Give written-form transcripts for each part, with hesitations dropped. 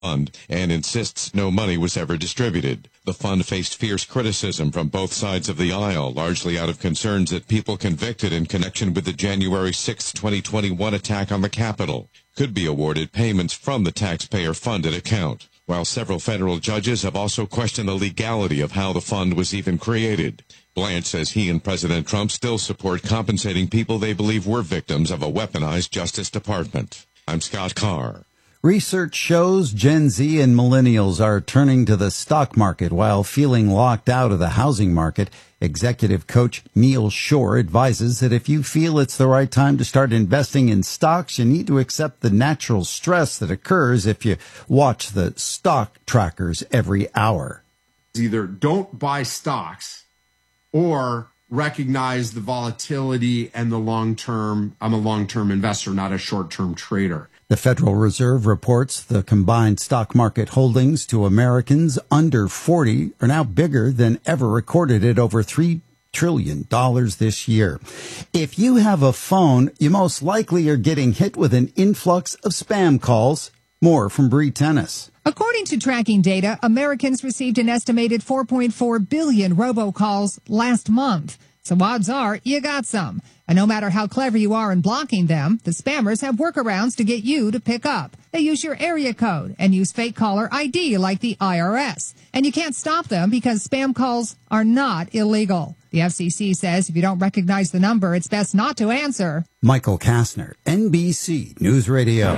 fund and insists no money was ever distributed. The fund faced fierce criticism from both sides of the aisle, largely out of concerns that people convicted in connection with the January 6, 2021 attack on the Capitol could be awarded payments from the taxpayer-funded account, while several federal judges have also questioned the legality of how the fund was even created. Blanche says he and President Trump still support compensating people they believe were victims of a weaponized Justice Department. I'm Scott Carr. Research shows Gen Z and millennials are turning to the stock market while feeling locked out of the housing market. Executive coach Neil Shore advises that if you feel it's the right time to start investing in stocks, you need to accept the natural stress that occurs if you watch the stock trackers every hour. Either don't buy stocks or recognize the volatility and the long-term. I'm a long-term investor, not a short-term trader. The Federal Reserve reports the combined stock market holdings to Americans under 40 are now bigger than ever recorded at over $3 trillion this year. If you have a phone, you most likely are getting hit with an influx of spam calls. More from Bree Tennis. According to tracking data, Americans received an estimated 4.4 billion robocalls last month. So odds are you got some. And no matter how clever you are in blocking them, the spammers have workarounds to get you to pick up. They use your area code and use fake caller ID like the IRS. And you can't stop them because spam calls are not illegal. The FCC says if you don't recognize the number, it's best not to answer. Michael Kastner, NBC News Radio.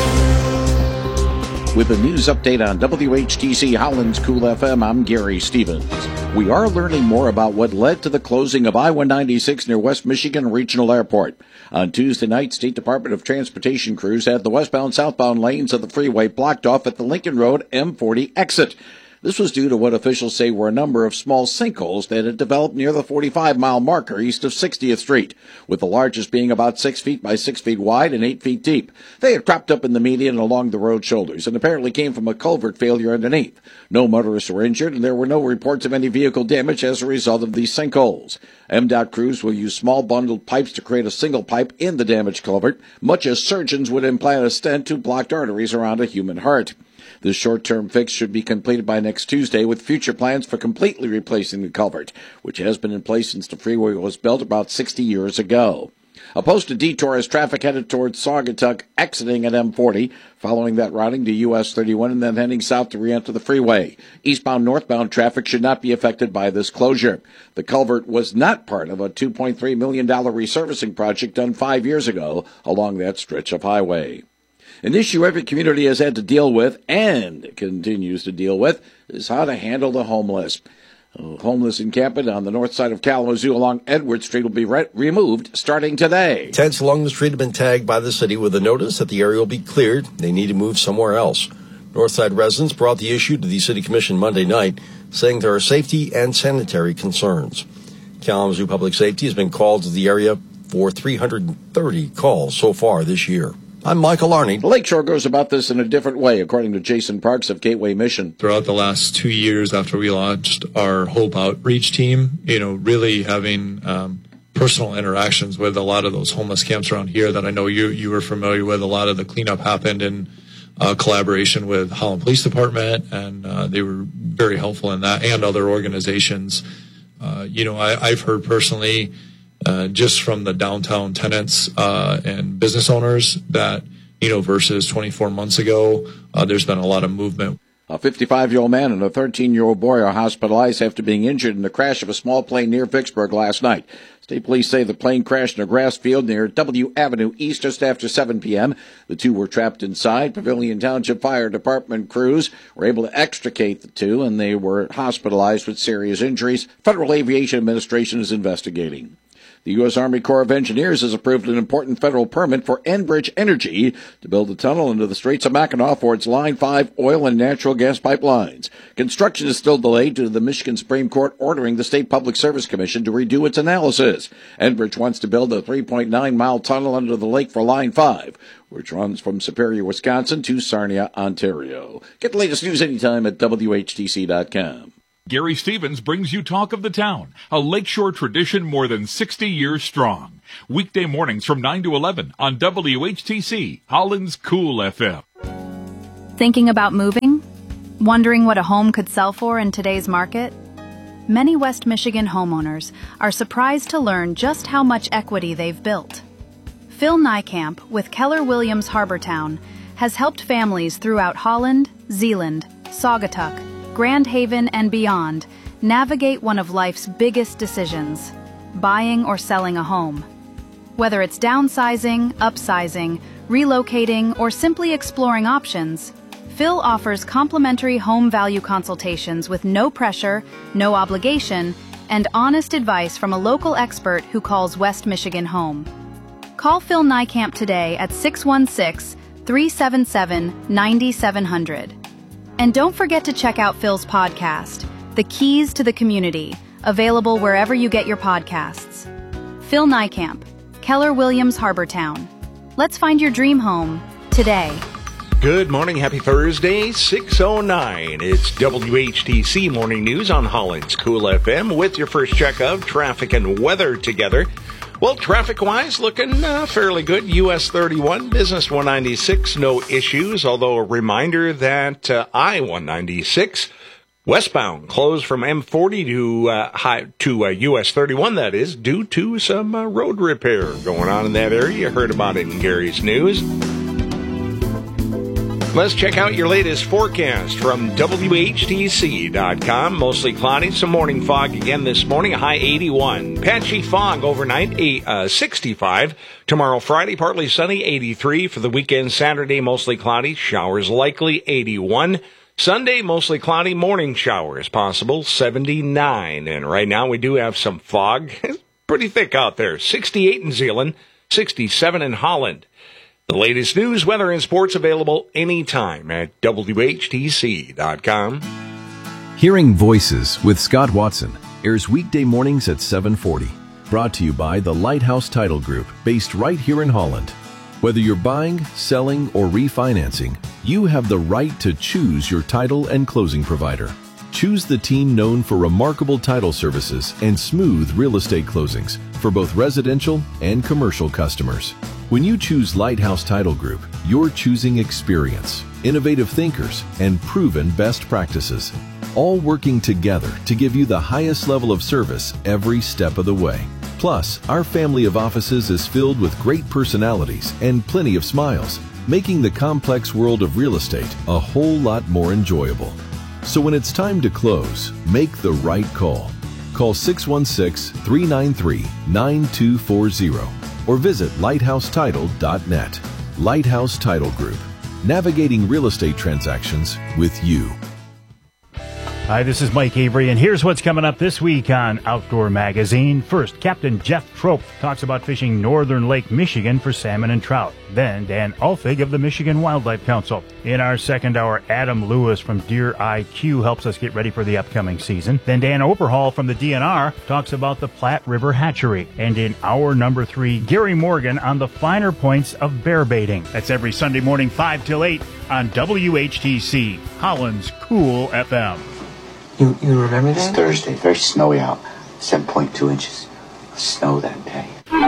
With a news update on WHTC Holland's Cool FM, I'm Gary Stevens. We are learning more about what led to the closing of I-196 near West Michigan Regional Airport. On Tuesday night, State Department of Transportation crews had the westbound-southbound lanes of the freeway blocked off at the Lincoln Road M40 exit. This was due to what officials say were a number of small sinkholes that had developed near the 45-mile marker east of 60th Street, with the largest being about 6 feet by 6 feet wide and 8 feet deep. They had cropped up in the median and along the road shoulders and apparently came from a culvert failure underneath. No motorists were injured, and there were no reports of any vehicle damage as a result of these sinkholes. MDOT crews will use small bundled pipes to create a single pipe in the damaged culvert, much as surgeons would implant a stent to blocked arteries around a human heart. This short-term fix should be completed by next Tuesday, with future plans for completely replacing the culvert, which has been in place since the freeway was built about 60 years ago. A posted detour as traffic headed towards Saugatuck, exiting at M40, following that routing to US 31 and then heading south to re-enter the freeway. Eastbound-northbound traffic should not be affected by this closure. The culvert was not part of a $2.3 million resurfacing project done 5 years ago along that stretch of highway. An issue every community has had to deal with and continues to deal with is how to handle the homeless. Homeless encampment on the north side of Kalamazoo along Edward Street will be removed starting today. Tents along the street have been tagged by the city with a notice that the area will be cleared. They need to move somewhere else. Northside residents brought the issue to the City Commission Monday night, saying there are safety and sanitary concerns. Kalamazoo Public Safety has been called to the area for 330 calls so far this year. I'm Michael Arney. Lakeshore goes about this in a different way, according to Jason Parks of Gateway Mission. Throughout the last 2 years after we launched our Hope Outreach team, really having personal interactions with a lot of those homeless camps around here that I know you were familiar with. A lot of the cleanup happened in collaboration with Holland Police Department, and they were very helpful in that, and other organizations. I've heard personally just from the downtown tenants and business owners that, versus 24 months ago, there's been a lot of movement. A 55-year-old man and a 13-year-old boy are hospitalized after being injured in the crash of a small plane near Vicksburg last night. State police say the plane crashed in a grass field near W Avenue East just after 7 p.m. The two were trapped inside. Pavilion Township Fire Department crews were able to extricate the two, and they were hospitalized with serious injuries. Federal Aviation Administration is investigating. The U.S. Army Corps of Engineers has approved an important federal permit for Enbridge Energy to build a tunnel into the Straits of Mackinac for its Line 5 oil and natural gas pipelines. Construction is still delayed due to the Michigan Supreme Court ordering the State Public Service Commission to redo its analysis. Enbridge wants to build a 3.9-mile tunnel under the lake for Line 5, which runs from Superior, Wisconsin to Sarnia, Ontario. Get the latest news anytime at WHTC.com. Gary Stevens brings you Talk of the Town, a Lakeshore tradition more than 60 years strong. Weekday mornings from 9 to 11 on WHTC, Holland's Cool FM. Thinking about moving? Wondering what a home could sell for in today's market? Many West Michigan homeowners are surprised to learn just how much equity they've built. Phil Nijkamp with Keller Williams Harbortown has helped families throughout Holland, Zeeland, Saugatuck, Grand Haven, and beyond navigate one of life's biggest decisions, buying or selling a home. Whether it's downsizing, upsizing, relocating, or simply exploring options, Phil offers complimentary home value consultations with no pressure, no obligation, and honest advice from a local expert who calls West Michigan home. Call Phil Nijkamp today at 616-377-9700. And don't forget to check out Phil's podcast, The Keys to the Community, available wherever you get your podcasts. Phil Nijkamp, Keller Williams Harbortown. Let's find your dream home today. Good morning. Happy Thursday, 6:09. It's WHTC Morning News on Holland's Cool FM with your first check of traffic and weather together. Well, traffic-wise, looking fairly good. US 31, Business 196, no issues, although a reminder that I-196 westbound closed from M40 to US 31, that is, due to some road repair going on in that area. You heard about it in Gary's News. Let's check out your latest forecast from WHTC.com. Mostly cloudy, some morning fog again this morning, a high 81. Patchy fog overnight, 65. Tomorrow, Friday, partly sunny, 83. For the weekend, Saturday, mostly cloudy, showers likely, 81. Sunday, mostly cloudy, morning showers possible, 79. And right now, we do have some fog. Pretty thick out there, 68 in Zeeland, 67 in Holland. The latest news, weather, and sports available anytime at WHTC.com. Hearing Voices with Scott Watson airs weekday mornings at 7:40. Brought to you by the Lighthouse Title Group, based right here in Holland. Whether you're buying, selling, or refinancing, you have the right to choose your title and closing provider. Choose the team known for remarkable title services and smooth real estate closings for both residential and commercial customers. When you choose Lighthouse Title Group, you're choosing experience, innovative thinkers, and proven best practices, all working together to give you the highest level of service every step of the way. Plus, our family of offices is filled with great personalities and plenty of smiles, making the complex world of real estate a whole lot more enjoyable. So when it's time to close, make the right call. Call 616-393-9240 or visit lighthousetitle.net. Lighthouse Title Group, navigating real estate transactions with you. Hi, this is Mike Avery, and here's what's coming up this week on Outdoor Magazine. First, Captain Jeff Trope talks about fishing northern Lake Michigan for salmon and trout. Then, Dan Ulfig of the Michigan Wildlife Council. In our second hour, Adam Lewis from Deer IQ helps us get ready for the upcoming season. Then Dan Oberhall from the DNR talks about the Platte River Hatchery. And in hour number 3, Gary Morgan on the finer points of bear baiting. That's every Sunday morning, 5 till 8 on WHTC, Holland's Cool FM. You remember that? It's Thursday, very snowy out. 7.2 inches of snow that day.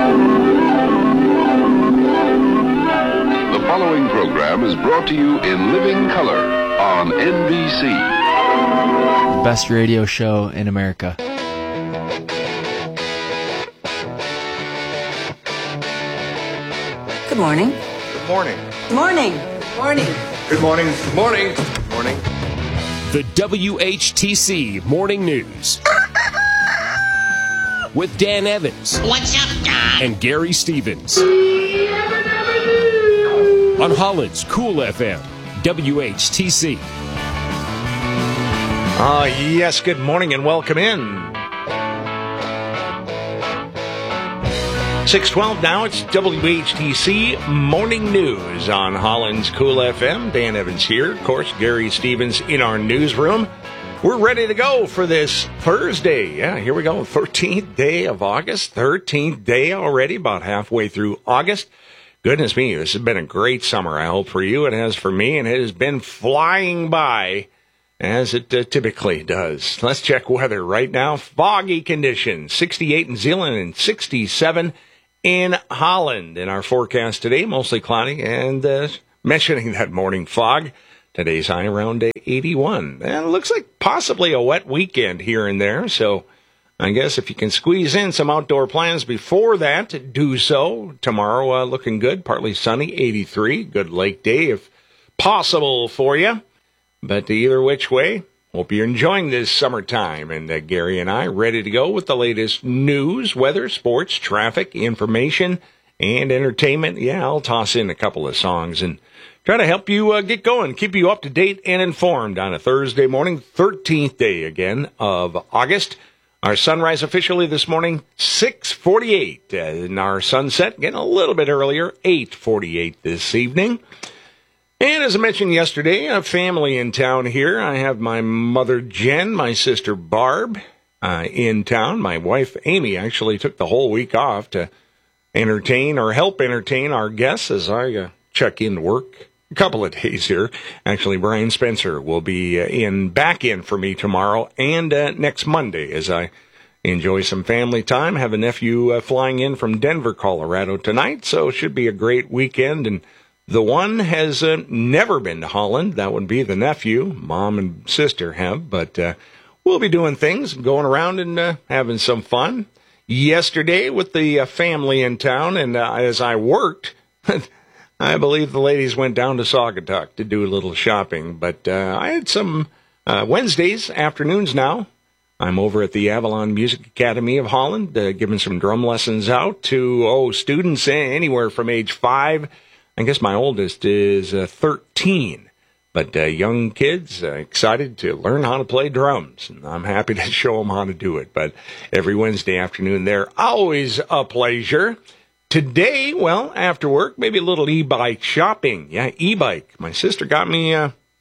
The following program is brought to you in living color on NBC. The best radio show in America. Good morning. Good morning. Good morning. Good morning. Good morning. Good morning. Good morning. The WHTC Morning News with Dan Evans. What's up, Don? And Gary Stevens. On Holland's Cool FM, WHTC. Yes, good morning and welcome in. 6:12 now, it's WHTC Morning News on Holland's Cool FM. Dan Evans here, of course, Gary Stevens in our newsroom. We're ready to go for this Thursday. Yeah, here we go, 13th day of August, 13th day already, about halfway through August. Goodness me, this has been a great summer, I hope, for you. It has for me, and it has been flying by, as it typically does. Let's check weather right now. Foggy conditions, 68 in Zeeland and 67 in Holland. In our forecast today, mostly cloudy and mentioning that morning fog. Today's high around 81. And it looks like possibly a wet weekend here and there, so I guess if you can squeeze in some outdoor plans before that, do so. Tomorrow looking good, partly sunny, 83. Good lake day if possible for you. But either which way, hope you're enjoying this summertime. And Gary and I ready to go with the latest news, weather, sports, traffic, information, and entertainment. Yeah, I'll toss in a couple of songs and try to help you get going, keep you up to date and informed on a Thursday morning, 13th day again of August. Our sunrise officially this morning, 6:48, and our sunset getting a little bit earlier, 8:48 this evening. And as I mentioned yesterday, a family in town here. I have my mother, Jen, my sister, Barb, in town. My wife, Amy, actually took the whole week off to entertain or help entertain our guests as I check in to work a couple of days here. Actually, Brian Spencer will be back in for me tomorrow and next Monday as I enjoy some family time. Have a nephew flying in from Denver, Colorado tonight, so it should be a great weekend. And the one has never been to Holland. That would be the nephew. Mom and sister have, but we'll be doing things, going around and having some fun. Yesterday with the family in town, and as I worked, I believe the ladies went down to Saugatuck to do a little shopping, but I had some Wednesdays, afternoons now. I'm over at the Avalon Music Academy of Holland, giving some drum lessons out to students anywhere from age 5. I guess my oldest is 13, but young kids excited to learn how to play drums, and I'm happy to show them how to do it. But every Wednesday afternoon, they're always a pleasure. Today, well, after work, maybe a little e-bike shopping. Yeah, e-bike. My sister got me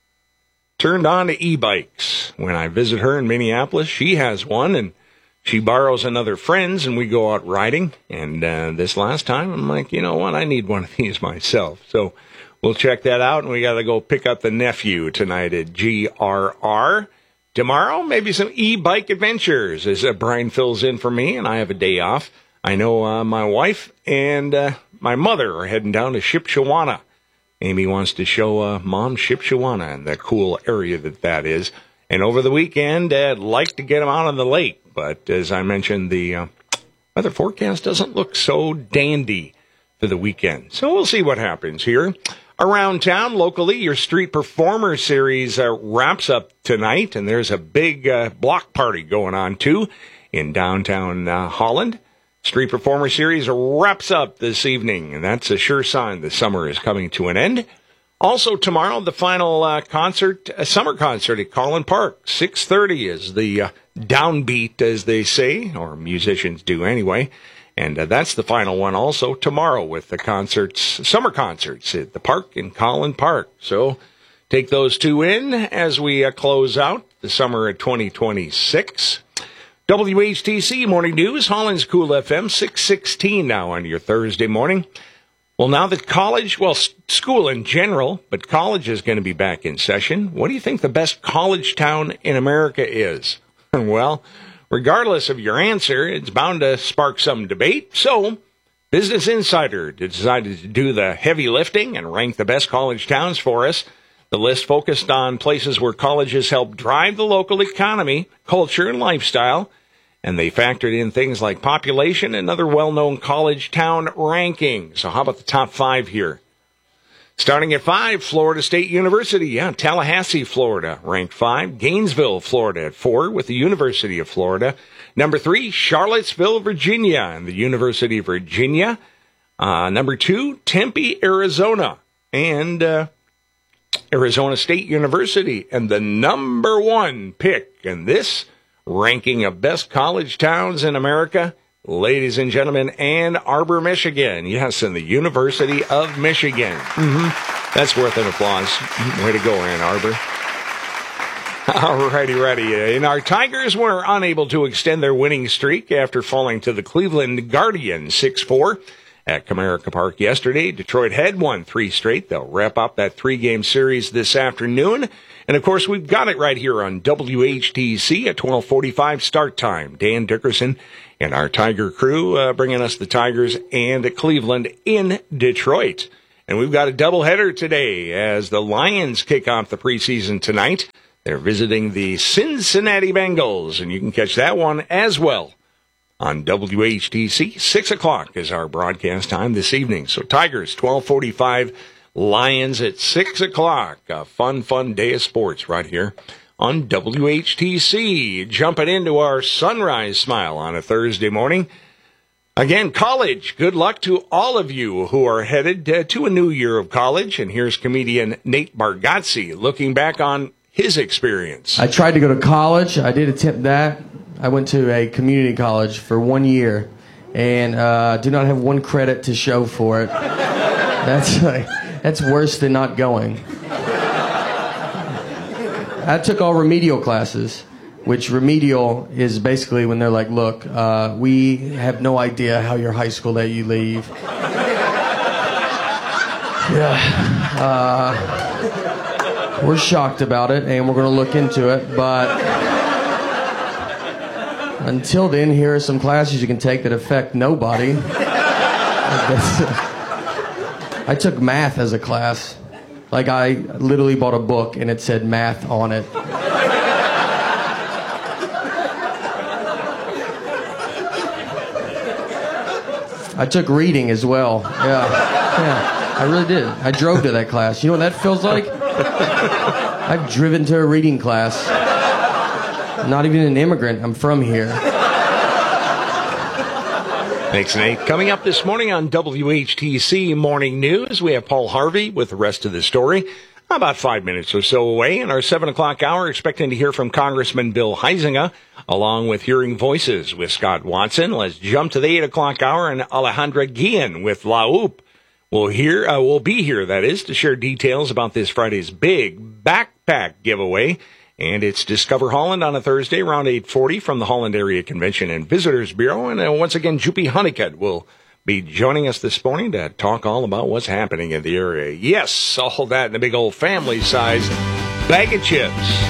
turned on to e-bikes. When I visit her in Minneapolis, she has one, and she borrows another friend's, and we go out riding. And this last time, I'm like, you know what? I need one of these myself. So we'll check that out, and we got to go pick up the nephew tonight at GRR. Tomorrow, maybe some e-bike adventures as Brian fills in for me, and I have a day off. I know my wife and my mother are heading down to Shipshewana. Amy wants to show Mom Shipshewana and the cool area that is. And over the weekend, I'd like to get them out on the lake. But as I mentioned, the weather forecast doesn't look so dandy for the weekend. So we'll see what happens here. Around town, locally, your Street Performer Series wraps up tonight. And there's a big block party going on, too, in downtown Holland. Street Performer Series wraps up this evening, and that's a sure sign the summer is coming to an end. Also tomorrow, the final summer concert at Collin Park. 6:30 is the downbeat, as they say, or musicians do anyway. And that's the final one also tomorrow with the summer concerts at the park in Collin Park. So take those two in as we close out the summer of 2026. WHTC Morning News, Holland's Cool FM, 6:16 now on your Thursday morning. Well, now that school in general, but college is going to be back in session, what do you think the best college town in America is? Well, regardless of your answer, it's bound to spark some debate. So, Business Insider decided to do the heavy lifting and rank the best college towns for us. The list focused on places where colleges help drive the local economy, culture, and lifestyle. And they factored in things like population and other well-known college town rankings. So how about the top 5 here? Starting at 5, Florida State University. Yeah, Tallahassee, Florida, ranked 5. Gainesville, Florida at 4 with the University of Florida. Number 3, Charlottesville, Virginia, and the University of Virginia. Number 2, Tempe, Arizona, and Arizona State University. And the number 1 pick in this ranking of best college towns in America, ladies and gentlemen, Ann Arbor, Michigan. Yes, and the University of Michigan. That's worth an applause. Way to go, Ann Arbor. Alrighty. And our Tigers were unable to extend their winning streak after falling to the Cleveland Guardians 6-4 at Comerica Park yesterday. Detroit had won 3 straight. They'll wrap up that 3-game series this afternoon. And, of course, we've got it right here on WHTC at 12:45 start time. Dan Dickerson and our Tiger crew bringing us the Tigers and Cleveland in Detroit. And we've got a doubleheader today as the Lions kick off the preseason tonight. They're visiting the Cincinnati Bengals, and you can catch that one as well on WHTC. 6 o'clock is our broadcast time this evening. So Tigers, 12:45, Lions at 6 o'clock. A fun day of sports right here on WHTC. Jumping into our Sunrise Smile on a Thursday morning. Again, college, good luck to all of you who are headed to a new year of college. And here's comedian Nate Bargatze looking back on his experience. I tried to go to college. I did attempt that. I went to a community college for 1 year and do not have one credit to show for it. That's worse than not going. I took all remedial classes. Which remedial is basically when they're like, look, we have no idea how your high school let you leave. We're shocked about it, and we're going to look into it. But until then, here are some classes you can take that affect nobody. I took math as a class. Like, I literally bought a book, and it said math on it. I took reading as well. Yeah, I really did. I drove to that class. You know what that feels like? I've driven to a reading class. I'm not even an immigrant. I'm from here. Thanks, Nate. Coming up this morning on WHTC Morning News, we have Paul Harvey with the rest of the story. About 5 minutes or so away in our 7 o'clock hour, expecting to hear from Congressman Bill Huizenga, along with Hearing Voices with Scott Watson. Let's jump to the 8 o'clock hour, and Alejandra Guillen with La Hoop will be here, that is, to share details about this Friday's big backpack giveaway. And it's Discover Holland on a Thursday around 8:40 from the Holland Area Convention and Visitors Bureau. And once again, Juppie Honeycutt will be joining us this morning to talk all about what's happening in the area. Yes, all that in a big old family-sized bag of chips.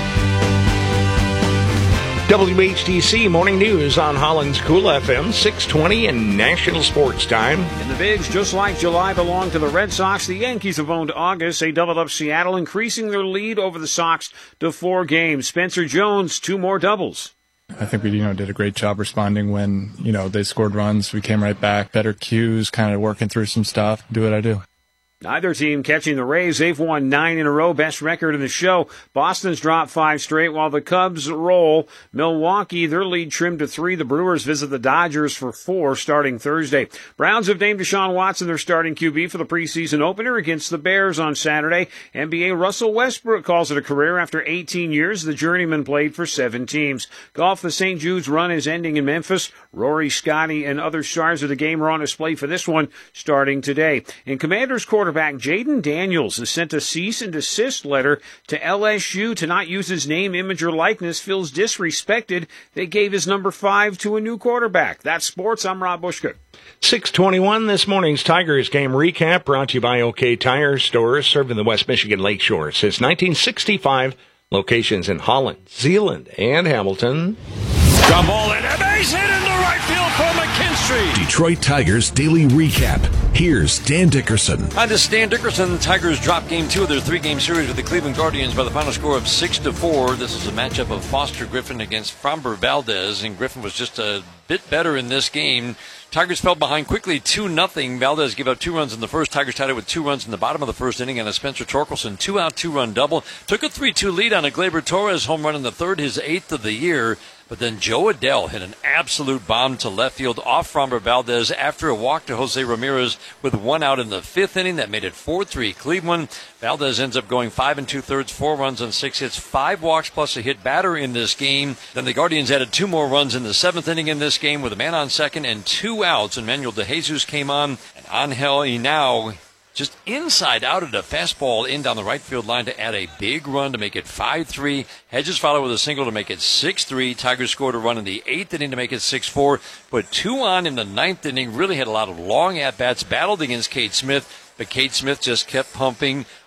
WHTC Morning News on Holland's Cool FM, 620 and National Sports Time. In the Bigs, just like July belonged to the Red Sox, the Yankees have owned August. They doubled up Seattle, increasing their lead over the Sox to 4 games. Spencer Jones, 2 more doubles. I think we, did a great job responding when, they scored runs. We came right back, better cues, kind of working through some stuff, do what I do. Neither team catching the Rays. They've won 9 in a row, best record in the show. Boston's dropped 5 straight while the Cubs roll. Milwaukee, their lead trimmed to 3. The Brewers visit the Dodgers for 4 starting Thursday. Browns have named Deshaun Watson their starting QB for the preseason opener against the Bears on Saturday. NBA Russell Westbrook calls it a career after 18 years. The journeyman played for 7 teams. Golf, the St. Jude's run is ending in Memphis. Rory, Scotty, and other stars of the game are on display for this one starting today. In Commanders quarterback Jaden Daniels has sent a cease and desist letter to LSU to not use his name, image, or likeness. Feels disrespected. They gave his number 5 to a new quarterback. That's sports. I'm Rob Bushka. 6:21 this morning's Tigers game recap brought to you by OK Tire Stores, serving the West Michigan Lakeshore since 1965. Locations in Holland, Zeeland, and Hamilton. Ground ball and a base hit into right field for McKinstry. Detroit Tigers Daily Recap. Here's Dan Dickerson. Hi, this is Dan Dickerson. The Tigers dropped Game 2 of their 3-game series with the Cleveland Guardians by the final score of 6-4. This is a matchup of Foster Griffin against Framber Valdez, and Griffin was just a bit better in this game. Tigers fell behind quickly 2-0. Valdez gave up 2 runs in the first. Tigers tied it with 2 runs in the bottom of the first inning, and a Spencer Torkelson 2-out, 2-run double. Took a 3-2 lead on a Gleyber Torres home run in the third, his 8th of the year. But then Joe Adell hit an absolute bomb to left field off Framber Valdez after a walk to Jose Ramirez with 1 out in the 5th inning. That made it 4-3 Cleveland. Valdez ends up going 5 2/3, 4 runs on 6 hits, 5 walks plus a hit batter in this game. Then the Guardians added 2 more runs in the 7th inning in this game with a man on second and 2 outs. And Manuel De Jesus came on, and Angel Henao just inside out at a fastball in down the right field line to add a big run to make it 5-3. Hedges followed with a single to make it 6-3. Tigers scored a run in the 8th inning to make it 6-4. Put 2 on in the 9th inning. Really had a lot of long at-bats. Battled against Cade Smith, but Cade Smith just kept pumping.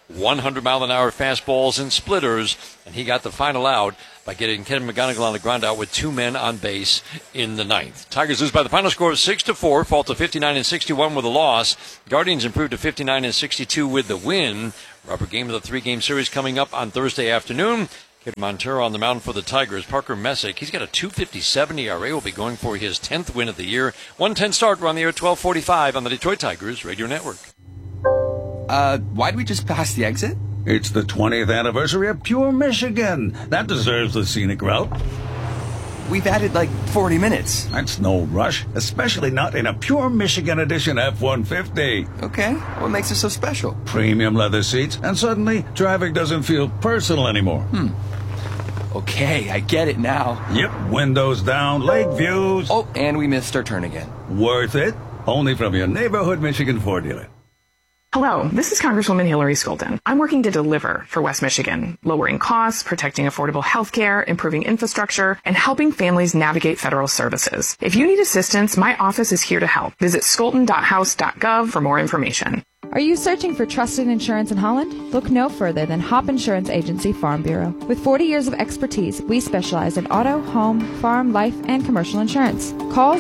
100-mile-an-hour fastballs and splitters, and he got the final out by getting Ken McGonigal on the ground out with 2 men on base in the ninth. Tigers lose by the final score of 6-4, fall to 59-61 with a loss. Guardians improved to 59-62 with the win. Rubber game of the 3-game series coming up on Thursday afternoon. Kid Montero on the mound for the Tigers. Parker Messick, he's got a 2.57 ERA. Will be going for his 10th win of the year. 1:10 start. We're on the air at 12:45 on the Detroit Tigers Radio Network. Why'd we just pass the exit? It's the 20th anniversary of Pure Michigan. That deserves the scenic route. We've added like 40 minutes. That's no rush, especially not in a Pure Michigan Edition F-150. Okay, what makes it so special? Premium leather seats, and suddenly traffic doesn't feel personal anymore. Okay, I get it now. Yep, windows down, lake views. Oh, and we missed our turn again. Worth it? Only from your neighborhood Michigan Ford dealer. Hello, this is Congresswoman Hillary Skolten. I'm working to deliver for West Michigan, lowering costs, protecting affordable health care, improving infrastructure, and helping families navigate federal services. If you need assistance, my office is here to help. Visit skolten.house.gov for more information. Are you searching for trusted insurance in Holland? Look no further than Hop Insurance Agency Farm Bureau. With 40 years of expertise, we specialize in auto, home, farm, life, and commercial insurance. Call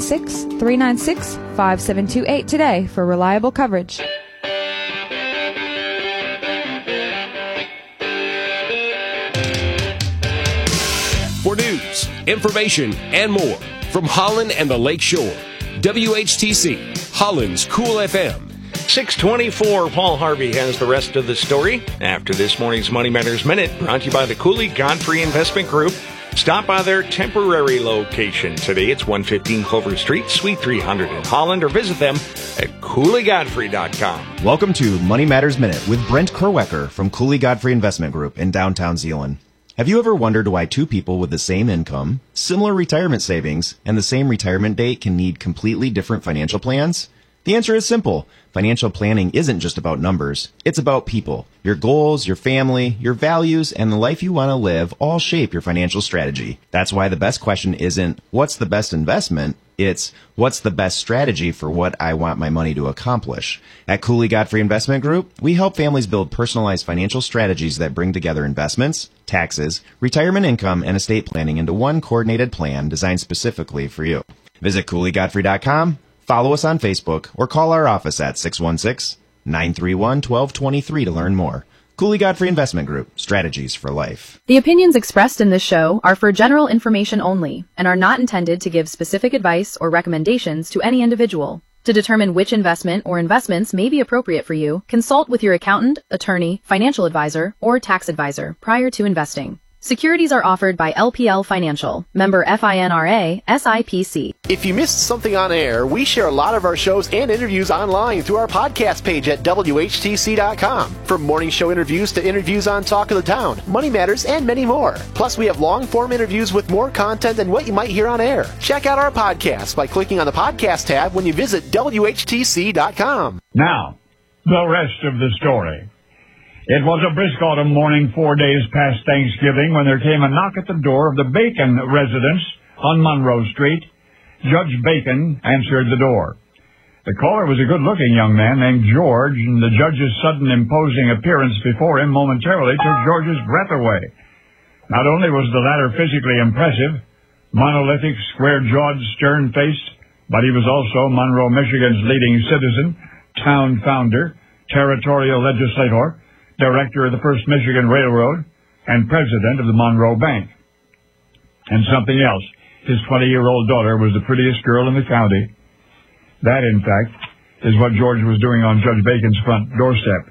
616-396-5728 today for reliable coverage. For news, information, and more from Holland and the Lake Shore, WHTC, Holland's Cool FM. 6:24, Paul Harvey has the rest of the story. After this morning's Money Matters Minute, brought to you by the Cooley Godfrey Investment Group. Stop by their temporary location today. It's 115 Clover Street, Suite 300 in Holland, or visit them at CooleyGodfrey.com. Welcome to Money Matters Minute with Brent Kerwecker from Cooley Godfrey Investment Group in downtown Zeeland. Have you ever wondered why two people with the same income, similar retirement savings, and the same retirement date can need completely different financial plans? The answer is simple. Financial planning isn't just about numbers. It's about people. Your goals, your family, your values, and the life you want to live all shape your financial strategy. That's why the best question isn't, what's the best investment? It's, what's the best strategy for what I want my money to accomplish? At Cooley Godfrey Investment Group, we help families build personalized financial strategies that bring together investments, taxes, retirement income, and estate planning into one coordinated plan designed specifically for you. Visit CooleyGodfrey.com. Follow us on Facebook or call our office at 616-931-1223 to learn more. Cooley Godfrey Investment Group, strategies for life. The opinions expressed in this show are for general information only and are not intended to give specific advice or recommendations to any individual. To determine which investment or investments may be appropriate for you, consult with your accountant, attorney, financial advisor, or tax advisor prior to investing. Securities are offered by LPL Financial, member FINRA, SIPC. If you missed something on air, we share a lot of our shows and interviews online through our podcast page at WHTC.com. From morning show interviews to interviews on Talk of the Town, Money Matters, and many more. Plus, we have long-form interviews with more content than what you might hear on air. Check out our podcast by clicking on the podcast tab when you visit WHTC.com. Now, the rest of the story. It was a brisk autumn morning 4 days past Thanksgiving when there came a knock at the door of the Bacon residence on Monroe Street. Judge Bacon answered the door. The caller was a good-looking young man named George, and the judge's sudden imposing appearance before him momentarily took George's breath away. Not only was the latter physically impressive, monolithic, square-jawed, stern-faced, but he was also Monroe, Michigan's leading citizen, town founder, territorial legislator, director of the First Michigan Railroad, and president of the Monroe Bank. And something else. His 20-year-old daughter was the prettiest girl in the county. That, in fact, is what George was doing on Judge Bacon's front doorstep.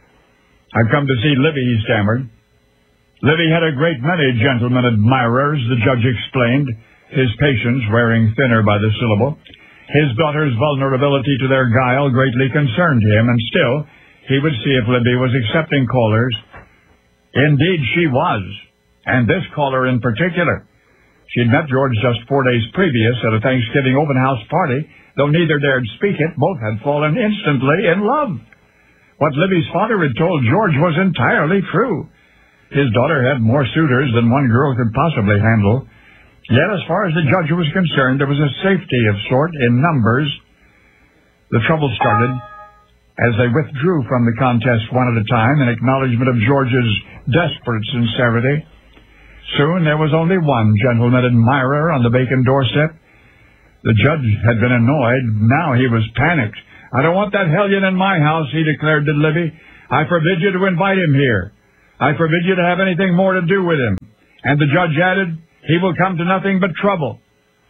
"I've come to see Livy," he stammered. Livy had a great many gentlemen admirers, the judge explained, his patience wearing thinner by the syllable. His daughter's vulnerability to their guile greatly concerned him, and still, he would see if Libby was accepting callers. Indeed, she was, and this caller in particular. She'd met George just 4 days previous at a Thanksgiving open house party. Though neither dared speak it, both had fallen instantly in love. What Libby's father had told George was entirely true. His daughter had more suitors than one girl could possibly handle. Yet, as far as the judge was concerned, there was a safety of sort in numbers. The trouble started as they withdrew from the contest one at a time in acknowledgement of George's desperate sincerity. Soon there was only one gentleman admirer on the Bacon doorstep. The judge had been annoyed. Now he was panicked. "I don't want that hellion in my house," he declared to Libby. "I forbid you to invite him here. I forbid you to have anything more to do with him." And the judge added, "He will come to nothing but trouble."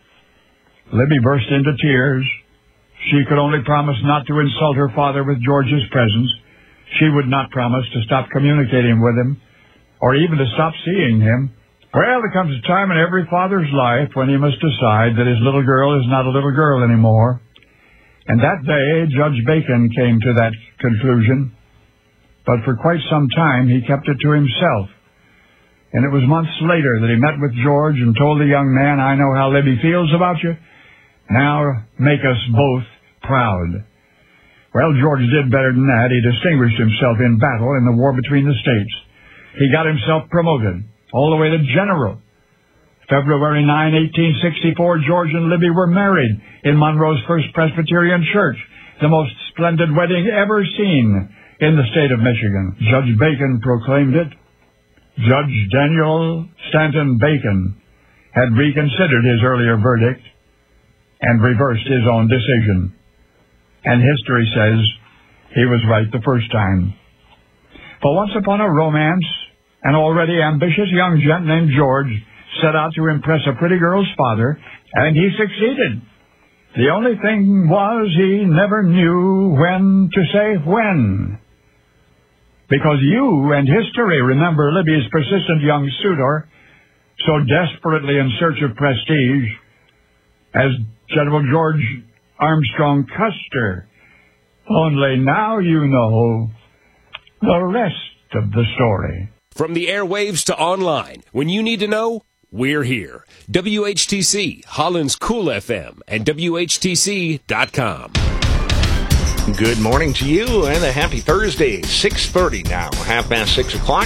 Libby burst into tears. She could only promise not to insult her father with George's presence. She would not promise to stop communicating with him, or even to stop seeing him. Well, there comes a time in every father's life when he must decide that his little girl is not a little girl anymore. And that day, Judge Bacon came to that conclusion. But for quite some time, he kept it to himself. And it was months later that he met with George and told the young man, "I know how Libby feels about you. Now make us both proud." Well, George did better than that. He distinguished himself in battle in the war between the states. He got himself promoted all the way to general. February 9, 1864, George and Libby were married in Monroe's First Presbyterian Church, the most splendid wedding ever seen in the state of Michigan. Judge Bacon proclaimed it. Judge Daniel Stanton Bacon had reconsidered his earlier verdict and reversed his own decision. And history says he was right the first time. For once upon a romance, an already ambitious young gent named George set out to impress a pretty girl's father, and he succeeded. The only thing was he never knew when to say when. Because you and history remember Libby's persistent young suitor, so desperately in search of prestige, as General George Armstrong Custer. Only now you know the rest of the story. From the airwaves to online, when you need to know, we're here. WHTC, Holland's Cool FM, and WHTC.com. Good morning to you, and a happy Thursday. 6:30 now, 6:30 o'clock.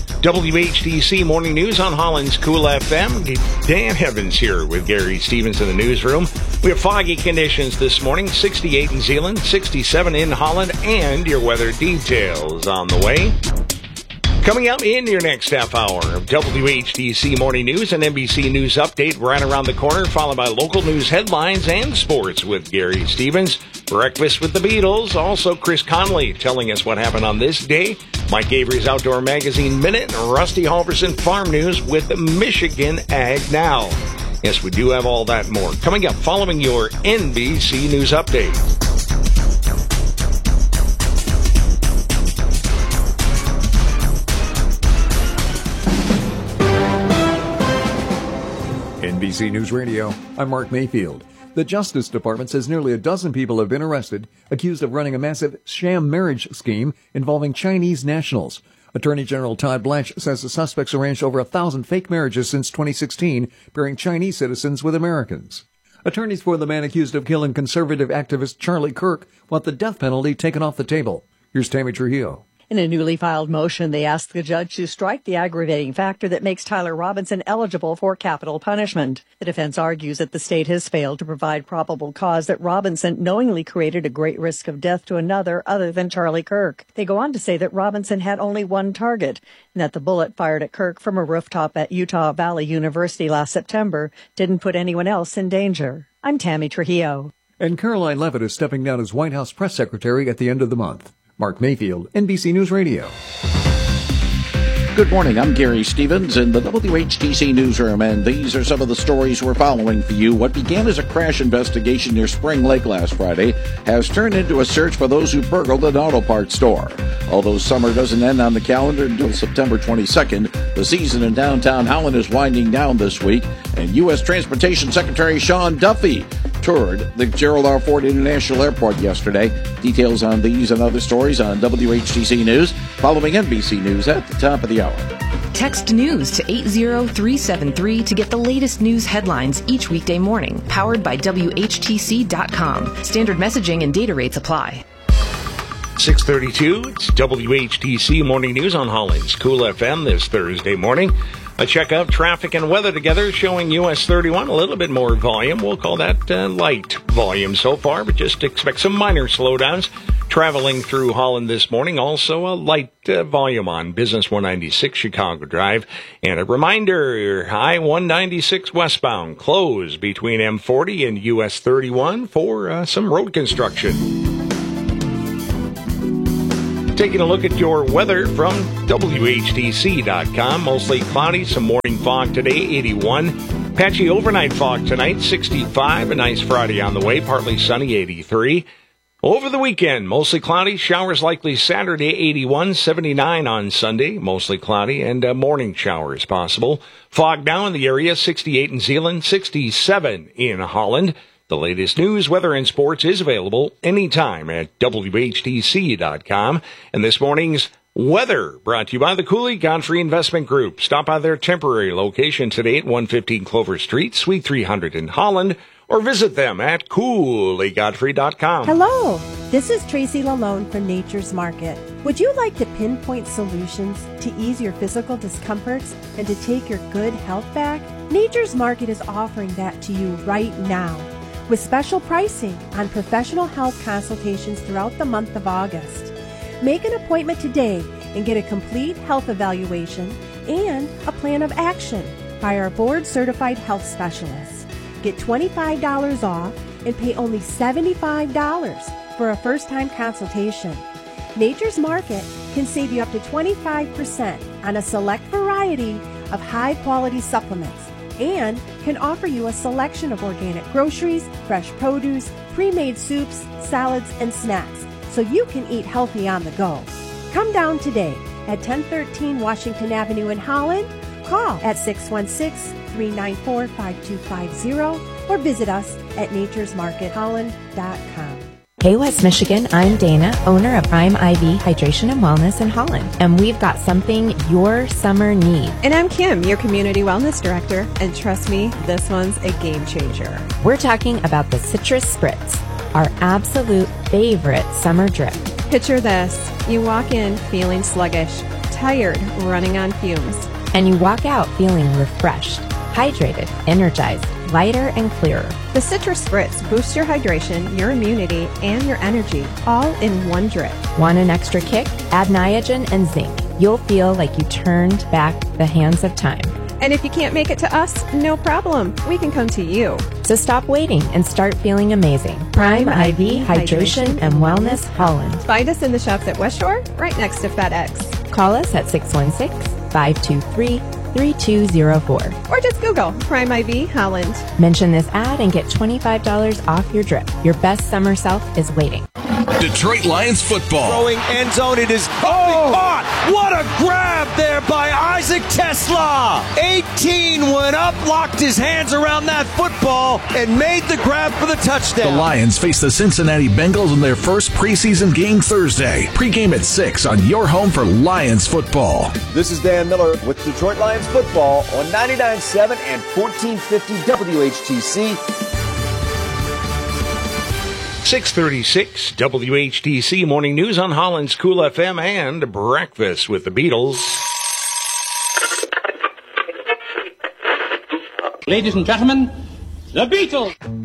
WHTC Morning News on Holland's Cool FM. Dan Evans here with Gary Stevens in the newsroom. We have foggy conditions this morning, 68 in Zeeland, 67 in Holland, and your weather details on the way. Coming up in your next half hour of WHTC Morning News and NBC News Update right around the corner, followed by local news headlines and sports with Gary Stevens. Breakfast with the Beatles. Also, Chris Conley telling us what happened on this day. Mike Avery's Outdoor Magazine Minute. And Rusty Halverson Farm News with Michigan Ag Now. Yes, we do have all that and more coming up following your NBC News Update. NBC News Radio, I'm Mark Mayfield. The Justice Department says nearly a dozen people have been arrested, accused of running a massive sham marriage scheme involving Chinese nationals. Attorney General Todd Blanche says the suspects arranged over 1,000 fake marriages since 2016, pairing Chinese citizens with Americans. Attorneys for the man accused of killing conservative activist Charlie Kirk want the death penalty taken off the table. Here's Tammy Trujillo. In a newly filed motion, they asked the judge to strike the aggravating factor that makes Tyler Robinson eligible for capital punishment. The defense argues that the state has failed to provide probable cause that Robinson knowingly created a great risk of death to another other than Charlie Kirk. They go on to say that Robinson had only one target, and that the bullet fired at Kirk from a rooftop at Utah Valley University last September didn't put anyone else in danger. I'm Tammy Trujillo. And Caroline Leavitt is stepping down as White House press secretary at the end of the month. Mark Mayfield, NBC News Radio. Good morning. I'm Gary Stevens in the WHTC newsroom, and these are some of the stories we're following for you. What began as a crash investigation near Spring Lake last Friday has turned into a search for those who burgled an auto parts store. Although summer doesn't end on the calendar until September 22nd, the season in downtown Holland is winding down this week, and U.S. Transportation Secretary Sean Duffy toured the Gerald R. Ford International Airport yesterday. Details on these and other stories on WHTC News, following NBC News at the top of the hour. Text news to 80373 to get the latest news headlines each weekday morning. Powered by WHTC.com. Standard messaging and data rates apply. 6:32, it's WHTC Morning News on Holland's Cool FM this Thursday morning. Let's check out traffic and weather together, showing US 31 a little bit more volume. We'll call that light volume so far, but just expect some minor slowdowns traveling through Holland this morning. Also a light volume on Business 196 Chicago Drive. And a reminder, I-196 westbound closed between M40 and US 31 for some road construction. Taking a look at your weather from WHTC.com. Mostly cloudy, some morning fog today, 81. Patchy overnight fog tonight, 65. A nice Friday on the way, partly sunny, 83. Over the weekend, mostly cloudy, showers likely Saturday, 81. 79 on Sunday, mostly cloudy, and morning showers possible. Fog now in the area, 68 in Zeeland, 67 in Holland. The latest news, weather, and sports is available anytime at WHTC.com. And this morning's weather brought to you by the Cooley Godfrey Investment Group. Stop by their temporary location today at 115 Clover Street, Suite 300 in Holland, or visit them at CooleyGodfrey.com. Hello, this is Tracy Lalone from Nature's Market. Would you like to pinpoint solutions to ease your physical discomforts and to take your good health back? Nature's Market is offering that to you right now, with special pricing on professional health consultations throughout the month of August. Make an appointment today and get a complete health evaluation and a plan of action by our board-certified health specialists. Get $25 off and pay only $75 for a first-time consultation. Nature's Market can save you up to 25% on a select variety of high-quality supplements and can offer you a selection of organic groceries, fresh produce, pre-made soups, salads, and snacks, so you can eat healthy on the go. Come down today at 1013 Washington Avenue in Holland. Call at 616-394-5250 or visit us at naturesmarketholland.com. Hey West Michigan, I'm Dana, owner of Prime IV Hydration and Wellness in Holland, and we've got something your summer needs. And I'm Kim, your Community Wellness Director, and trust me, this one's a game changer. We're talking about the Citrus Spritz, our absolute favorite summer drip. Picture this, you walk in feeling sluggish, tired, running on fumes. And you walk out feeling refreshed, hydrated, energized, lighter and clearer. The Citrus Spritz boosts your hydration, your immunity, and your energy, all in one drip. Want an extra kick? Add Niagen and zinc. You'll feel like you turned back the hands of time. And if you can't make it to us, no problem. We can come to you. So stop waiting and start feeling amazing. Prime IV Hydration and Wellness Holland. Find us in the shops at West Shore, right next to FedEx. Call us at 616-523-3204. Or just Google Prime IV Holland. Mention this ad and get $25 off your drip. Your best summer self is waiting. Detroit Lions football. Throwing end zone. It is caught. What a grab there by Isaac Tesla. 18 went up, locked his hands around that football, and made the grab for the touchdown. The Lions face the Cincinnati Bengals in their first preseason game Thursday. Pre-game at 6 on your home for Lions football. This is Dan Miller with Detroit Lions football on 99.7 and 1450 WHTC. 636 WHTC Morning News on Holland's Cool FM and Breakfast with the Beatles. Ladies and gentlemen, the Beatles.